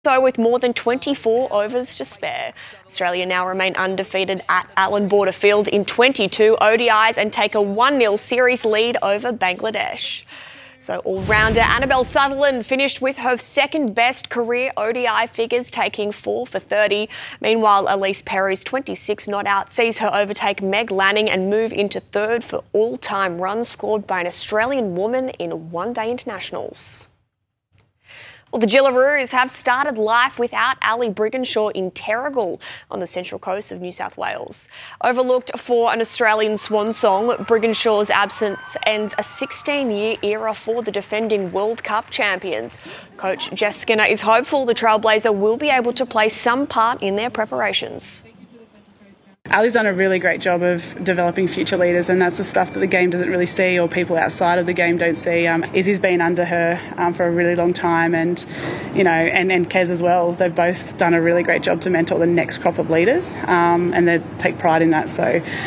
So with more than 24 overs to spare, Australia now remain undefeated at Allan Border Field in 22 ODIs and take a 1-0 series lead over Bangladesh. So all-rounder Annabelle Sutherland finished with her second best career ODI figures, taking 4 for 30. Meanwhile, Elise Perry's 26 not out sees her overtake Meg Lanning and move into third for all-time runs scored by an Australian woman in one-day internationals. Well, the Jillaroos have started life without Ali Brigginshaw in Terrigal on the central coast of New South Wales. Overlooked for an Australian swan song, Brigginshaw's absence ends a 16-year era for the defending World Cup champions. Coach Jess Skinner is hopeful the Trailblazer will be able to play some part in their preparations. Ali's done a really great job of developing future leaders, and that's the stuff that the game doesn't really see, or people outside of the game don't see. Izzy's been under her for a really long time, and and Kez as well. They've both done a really great job to mentor the next crop of leaders, and they take pride in that. So,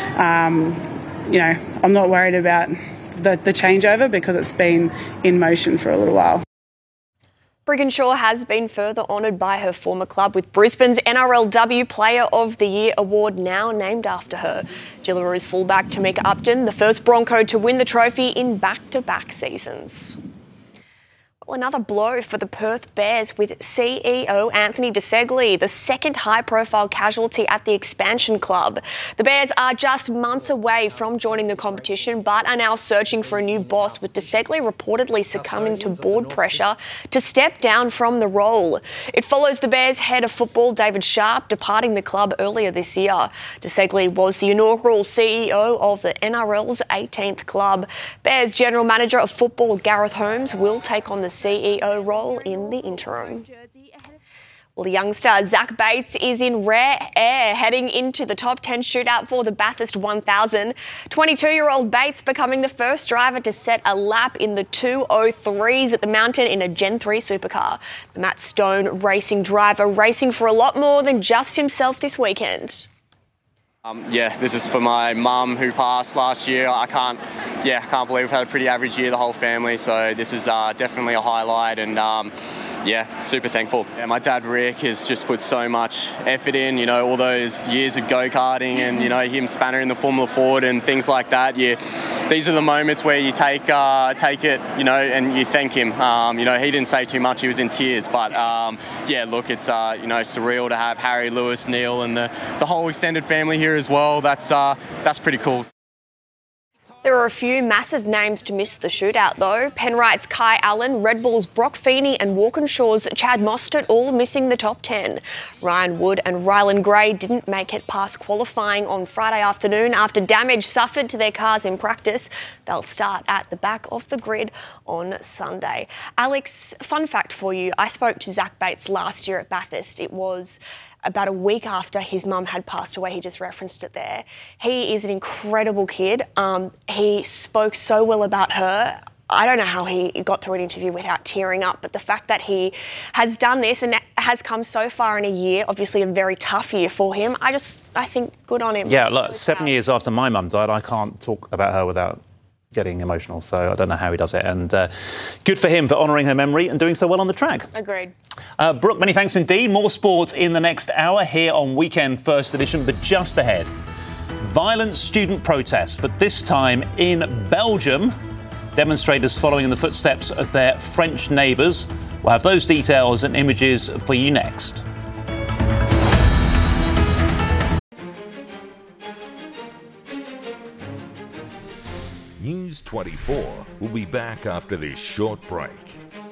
I'm not worried about the changeover because it's been in motion for a little while. Brigginshaw has been further honoured by her former club, with Brisbane's NRLW Player of the Year award now named after her. Jillaroos fullback Tamika Upton, the first Bronco to win the trophy in back-to-back seasons. Well, another blow for the Perth Bears with CEO Anthony DeSegli, the second high-profile casualty at the expansion club. The Bears are just months away from joining the competition, but are now searching for a new boss, with DeSegli reportedly succumbing to board pressure to step down from the role. It follows the Bears head of football, David Sharp, departing the club earlier this year. DeSegli was the inaugural CEO of the NRL's 18th club. Bears general manager of football, Gareth Holmes, will take on the CEO role in the interim. Well, the youngster Zach Bates is in rare air heading into the top 10 shootout for the Bathurst 1000. 22-year-old Bates becoming the first driver to set a lap in the 2:03s at the mountain in a Gen 3 supercar. The Matt Stone racing driver racing for a lot more than just himself this weekend. This is for my mum who passed last year. I can't believe we've had a pretty average year, the whole family. So this is definitely a highlight, and super thankful. Yeah, my dad Rick has just put so much effort in, all those years of go-karting and, him spannering the Formula Ford and things like that. These are the moments where you take it, and you thank him. He didn't say too much, he was in tears, but it's surreal to have Harry, Lewis, Neil and the whole extended family here as well. That's pretty cool. There are a few massive names to miss the shootout, though. Penrite's Kai Allen, Red Bull's Brock Feeney and Walkinshaw's Chad Mostert all missing the top 10. Ryan Wood and Rylan Gray didn't make it past qualifying on Friday afternoon after damage suffered to their cars in practice. They'll start at the back of the grid on Sunday. Alex, fun fact for you, I spoke to Zach Bates last year at Bathurst. It was about a week after his mum had passed away. He just referenced it there. He is an incredible kid. He spoke so well about her. I don't know how he got through an interview without tearing up, but the fact that he has done this and has come so far in a year, obviously a very tough year for him, I think good on him. Yeah, look, 7 years after my mum died, I can't talk about her without getting emotional, so I don't know how he does it. And good for him for honouring her memory and doing so well on the track. Agreed. Brooke, many thanks indeed. More sports in the next hour here on Weekend First Edition, but just ahead, violent student protests, but this time in Belgium. Demonstrators following in the footsteps of their French neighbours. We'll have those details and images for you next. News 24 will be back after this short break.